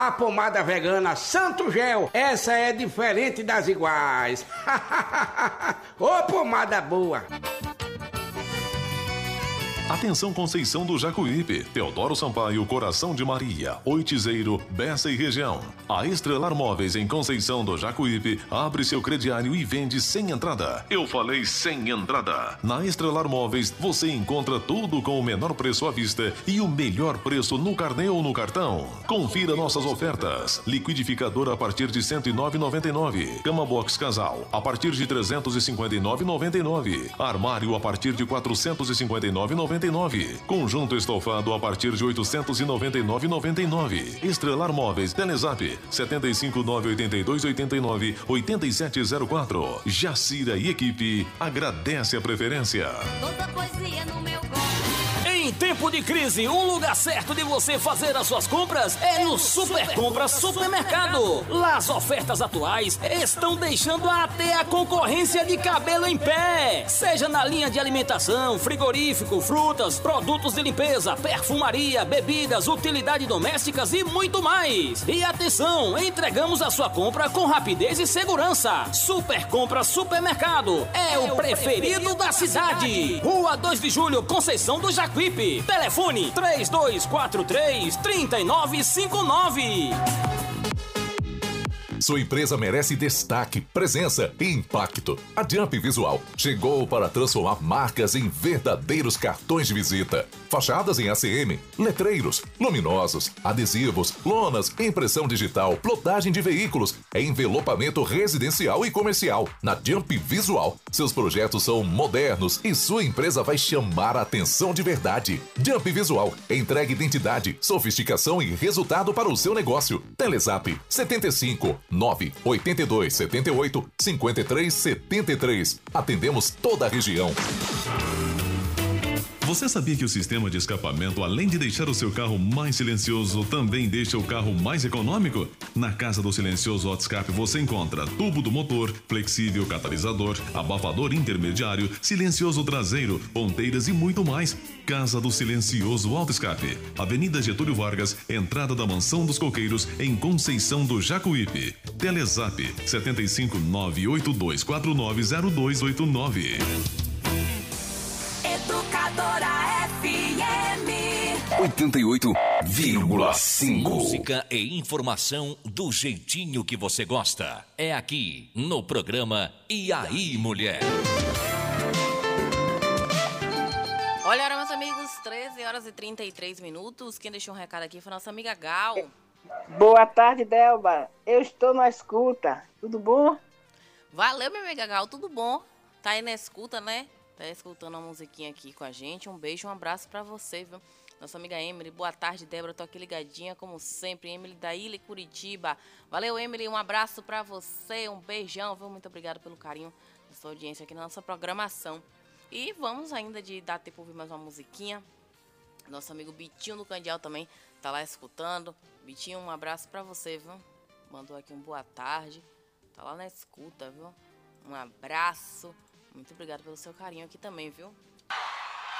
A pomada vegana Santo Gel, essa é diferente das iguais. Ô pomada boa! Atenção Conceição do Jacuípe, Teodoro Sampaio, Coração de Maria, Oitizeiro, Bessa e região. A Estrelar Móveis em Conceição do Jacuípe abre seu crediário e vende sem entrada. Eu falei sem entrada. Na Estrelar Móveis você encontra tudo com o menor preço à vista e o melhor preço no carnê ou no cartão. Confira nossas ofertas. Liquidificador a partir de R$ 109,99. Cama Box Casal a partir de R$ 359,99. Armário a partir de R$ 459,99. Conjunto estofado a partir de R$ 899,99. Estrelar Móveis, Telezap 75982898704. Jacira e equipe agradece a preferência. Toda poesia no meu gosto. Em tempo de crise, um lugar certo de você fazer as suas compras é no Super Compras Supermercado. Lá as ofertas atuais estão deixando até a concorrência de cabelo em pé. Seja na linha de alimentação, frigorífico, frutas, produtos de limpeza, perfumaria, bebidas, utilidades domésticas e muito mais. E atenção, entregamos a sua compra com rapidez e segurança. Super Compras Supermercado é o preferido da cidade. Rua 2 de Julho, Conceição do Jacuípe. Telefone 3243-3959. Sua empresa merece destaque, presença e impacto. A Jump Visual chegou para transformar marcas em verdadeiros cartões de visita. Fachadas em ACM, letreiros, luminosos, adesivos, lonas, impressão digital, plotagem de veículos, envelopamento residencial e comercial. Na Jump Visual, seus projetos são modernos e sua empresa vai chamar a atenção de verdade. Jump Visual entrega identidade, sofisticação e resultado para o seu negócio. Telezap 75 982 78 53 73. Atendemos toda a região. Você sabia que o sistema de escapamento, além de deixar o seu carro mais silencioso, também deixa o carro mais econômico? Na Casa do Silencioso Hot Escape você encontra tubo do motor, flexível catalisador, abafador intermediário, silencioso traseiro, ponteiras e muito mais. Casa do Silencioso Auto Escape, Avenida Getúlio Vargas, entrada da Mansão dos Coqueiros, em Conceição do Jacuípe. Telezap 75982490289. Educadora FM 88,5. Música e informação do jeitinho que você gosta. É aqui no programa E aí, Mulher? Olha, meus amigos, 13h33. Quem deixou um recado aqui foi a nossa amiga Gal. Boa tarde, Delba. Eu estou na escuta. Tudo bom? Valeu, minha amiga Gal. Tudo bom? Tá aí na escuta, né? Tá escutando a musiquinha aqui com a gente. Um beijo, um abraço pra você, viu? Nossa amiga Emily, boa tarde, Débora. Tô aqui ligadinha, como sempre. Emily da Ilha Curitiba. Valeu, Emily. Um abraço pra você. Um beijão, viu? Muito obrigada pelo carinho da sua audiência aqui na nossa programação. E vamos ainda de dar tempo ouvir mais uma musiquinha. Nosso amigo Bitinho do Candial também tá lá escutando. Bitinho, um abraço pra você, viu? Mandou aqui um boa tarde. Tá lá na escuta, viu? Um abraço. Muito obrigada pelo seu carinho aqui também, viu?